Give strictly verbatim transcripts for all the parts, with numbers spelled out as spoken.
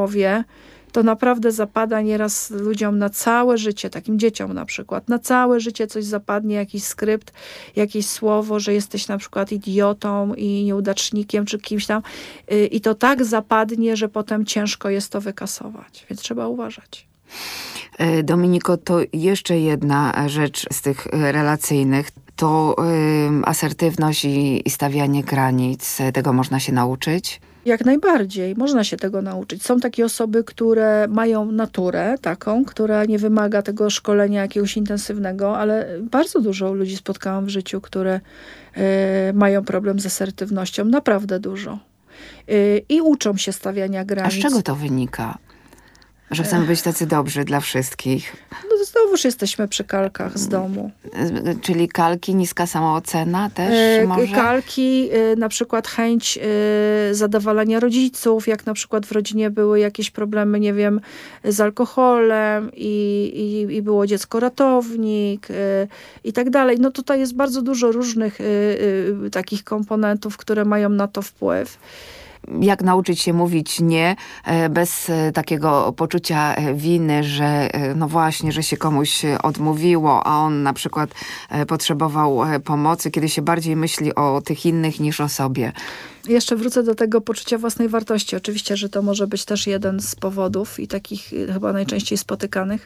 to naprawdę zapada nieraz ludziom na całe życie, takim dzieciom na przykład, na całe życie coś zapadnie, jakiś skrypt, jakieś słowo, że jesteś na przykład idiotą i nieudacznikiem, czy kimś tam. I to tak zapadnie, że potem ciężko jest to wykasować. Więc trzeba uważać. Dominiko, to jeszcze jedna rzecz z tych relacyjnych. To y, asertywność i, i stawianie granic. Tego można się nauczyć? Jak najbardziej. Można się tego nauczyć. Są takie osoby, które mają naturę taką, która nie wymaga tego szkolenia jakiegoś intensywnego, ale bardzo dużo ludzi spotkałam w życiu, które y, mają problem z asertywnością. Naprawdę dużo. Y, I uczą się stawiania granic. A z czego to wynika? Że chcemy być tacy dobrzy dla wszystkich. No znowuż jesteśmy przy kalkach z domu. Czyli kalki, niska samoocena też może? Kalki, na przykład chęć zadowalania rodziców, jak na przykład w rodzinie były jakieś problemy, nie wiem, z alkoholem i, i, i było dziecko ratownik i tak dalej. No tutaj jest bardzo dużo różnych takich komponentów, które mają na to wpływ. Jak nauczyć się mówić nie bez takiego poczucia winy, że no właśnie, że się komuś odmówiło, a on na przykład potrzebował pomocy, kiedy się bardziej myśli o tych innych niż o sobie. Jeszcze wrócę do tego poczucia własnej wartości. Oczywiście, że to może być też jeden z powodów i takich chyba najczęściej spotykanych,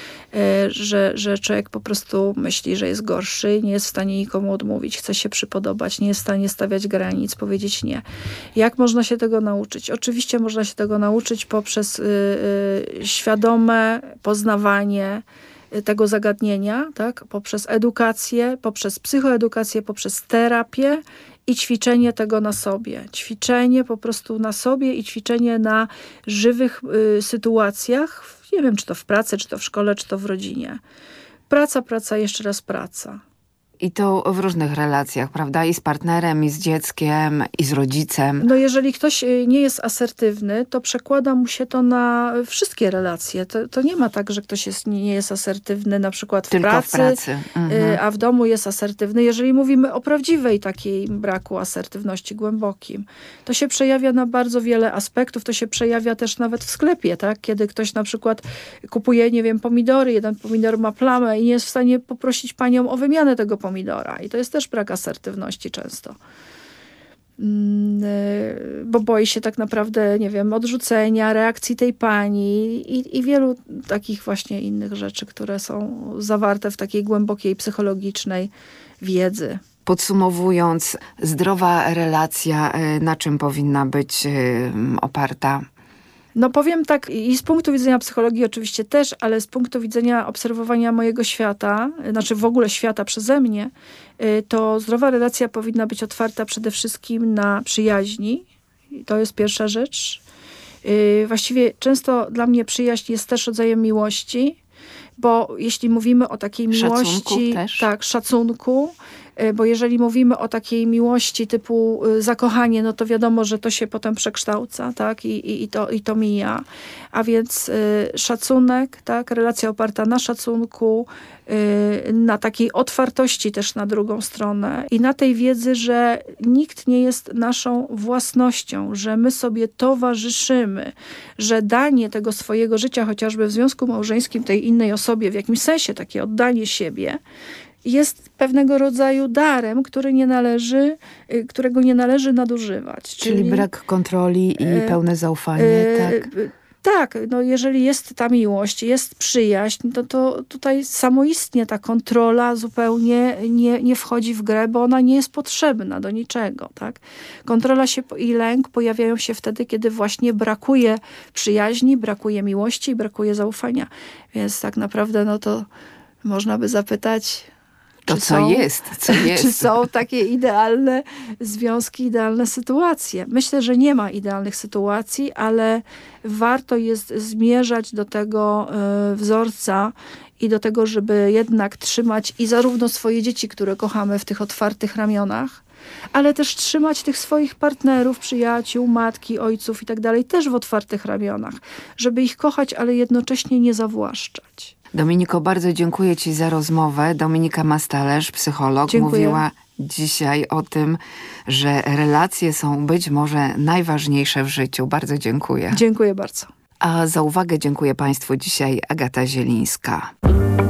że, że człowiek po prostu myśli, że jest gorszy, nie jest w stanie nikomu odmówić, chce się przypodobać, nie jest w stanie stawiać granic, powiedzieć nie. Jak można się tego nauczyć? Oczywiście można się tego nauczyć poprzez y, y, świadome poznawanie tego zagadnienia, tak? Poprzez edukację, poprzez psychoedukację, poprzez terapię i ćwiczenie tego na sobie. Ćwiczenie po prostu na sobie i ćwiczenie na żywych y, sytuacjach, nie wiem, czy to w pracy, czy to w szkole, czy to w rodzinie. Praca, praca, jeszcze raz praca. I to w różnych relacjach, prawda? I z partnerem, i z dzieckiem, i z rodzicem. No jeżeli ktoś nie jest asertywny, to przekłada mu się to na wszystkie relacje. To, to nie ma tak, że ktoś jest, nie jest asertywny na przykład w Tylko pracy, w pracy. Mhm. a w domu jest asertywny. Jeżeli mówimy o prawdziwej takiej braku asertywności głębokim, to się przejawia na bardzo wiele aspektów. To się przejawia też nawet w sklepie, tak? Kiedy ktoś na przykład kupuje, nie wiem, pomidory, jeden pomidor ma plamę i nie jest w stanie poprosić panią o wymianę tego pomidora. Pomidora. I to jest też brak asertywności często. Bo boi się tak naprawdę, nie wiem, odrzucenia, reakcji tej pani i, i wielu takich właśnie innych rzeczy, które są zawarte w takiej głębokiej psychologicznej wiedzy. Podsumowując, zdrowa relacja na czym powinna być oparta? No powiem tak, i z punktu widzenia psychologii oczywiście też, ale z punktu widzenia obserwowania mojego świata, znaczy w ogóle świata przeze mnie, to zdrowa relacja powinna być otwarta przede wszystkim na przyjaźni. I to jest pierwsza rzecz. Właściwie często dla mnie przyjaźń jest też rodzajem miłości, bo jeśli mówimy o takiej miłości, szacunku też. tak, szacunku, bo jeżeli mówimy o takiej miłości typu zakochanie, no to wiadomo, że to się potem przekształca, tak, i, i, i, to, i to mija. A więc y, szacunek, tak, relacja oparta na szacunku, y, na takiej otwartości też na drugą stronę i na tej wiedzy, że nikt nie jest naszą własnością, że my sobie towarzyszymy, że danie tego swojego życia, chociażby w związku małżeńskim tej innej osobie, w jakimś sensie takie oddanie siebie, jest pewnego rodzaju darem, który nie należy, którego nie należy nadużywać. Czyli, Czyli brak kontroli i e, pełne zaufanie, e, tak? Tak, no jeżeli jest ta miłość, jest przyjaźń, to, to tutaj samoistnie ta kontrola zupełnie nie, nie wchodzi w grę, bo ona nie jest potrzebna do niczego, tak? Kontrola się i lęk pojawiają się wtedy, kiedy właśnie brakuje przyjaźni, brakuje miłości i brakuje zaufania. Więc tak naprawdę, no to można by zapytać, To czy co są, jest, co jest. Czy są takie idealne związki, idealne sytuacje? Myślę, że nie ma idealnych sytuacji, ale warto jest zmierzać do tego y, wzorca i do tego, żeby jednak trzymać i zarówno swoje dzieci, które kochamy, w tych otwartych ramionach, ale też trzymać tych swoich partnerów, przyjaciół, matki, ojców i tak dalej też w otwartych ramionach, żeby ich kochać, ale jednocześnie nie zawłaszczać. Dominiko, bardzo dziękuję ci za rozmowę. Dominika Mastalerz, psycholog, Dziękuję. Mówiła dzisiaj o tym, że relacje są być może najważniejsze w życiu. Bardzo dziękuję. Dziękuję bardzo. A za uwagę dziękuję Państwu dzisiaj Agata Zielińska.